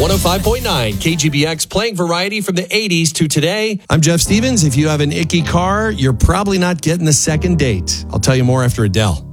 105.9 KGBX, playing variety from the 80s to today. I'm Jeff Stevens. If you have an icky car, you're probably not getting the second date. I'll tell you more after Adele.